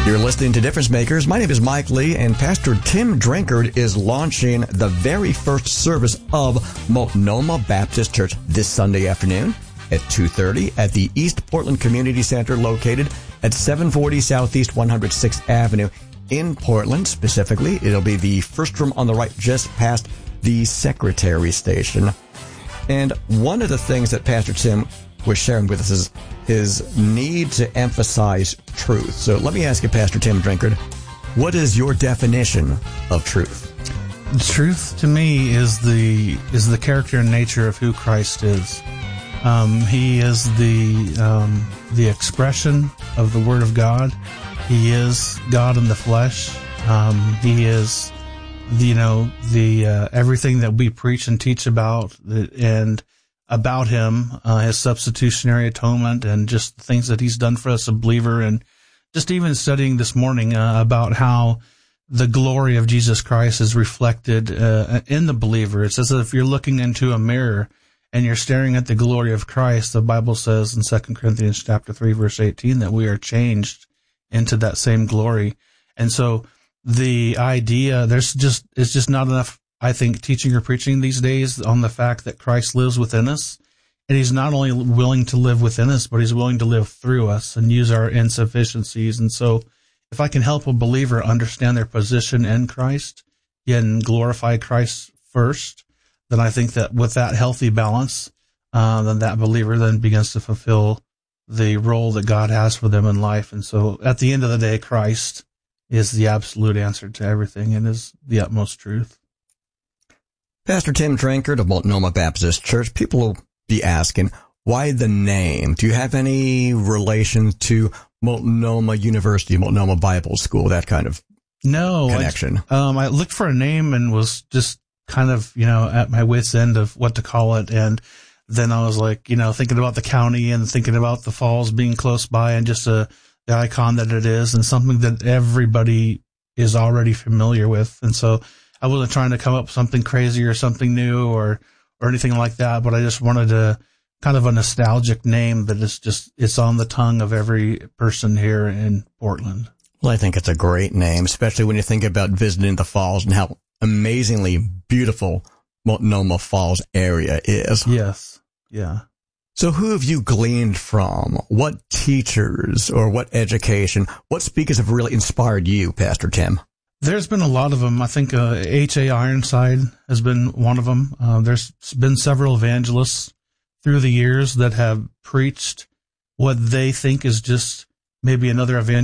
You're listening to Difference Makers. My name is Mike Lee, and Pastor Tim Drinkard is launching the very first service of Multnomah Baptist Church this Sunday afternoon at 2:30 at the East Portland Community Center, located at 740 Southeast 106th Avenue in Portland. Specifically, it'll be the first room on the right, just past the Secretary Station. And one of the things that Pastor Tim was sharing with us is his need to emphasize truth. So let me ask you, Pastor Tim Drinkard, what is your definition of truth? Truth to me is the character and nature of who Christ is. He is the expression of the Word of God. He is God in the flesh. He is everything that we preach and teach about, and about him, his substitutionary atonement, and just the things that he's done for us, a believer, and just even studying this morning about how the glory of Jesus Christ is reflected in the believer. It's as if you're looking into a mirror and you're staring at the glory of Christ. The Bible says in 2 Corinthians chapter 3, verse 18, that we are changed into that same glory. And so the idea, it's just not enough, I think, teaching or preaching these days on the fact that Christ lives within us. And he's not only willing to live within us, but he's willing to live through us and use our insufficiencies. And so if I can help a believer understand their position in Christ and glorify Christ first, then I think that with that healthy balance, then that believer then begins to fulfill the role that God has for them in life. And so at the end of the day, Christ is the absolute answer to everything and is the utmost truth. Pastor Tim Drinkard of Multnomah Baptist Church, people will be asking, why the name? Do you have any relation to Multnomah University, Multnomah Bible School, that kind of connection? I looked for a name and was just kind of, at my wit's end of what to call it. And then I was like, thinking about the county and thinking about the falls being close by and just the icon that it is and something that everybody is already familiar with. And so I wasn't trying to come up with something crazy or something new or anything like that, but I just wanted a kind of a nostalgic name that it's on the tongue of every person here in Portland. Well, I think it's a great name, especially when you think about visiting the falls and how amazingly beautiful Multnomah Falls area is. Yes. Yeah. So who have you gleaned from? What teachers or what education, what speakers have really inspired you, Pastor Tim? There's been a lot of them. I think H.A. Ironside has been one of them. There's been several evangelists through the years that have preached what they think is just maybe another evangelist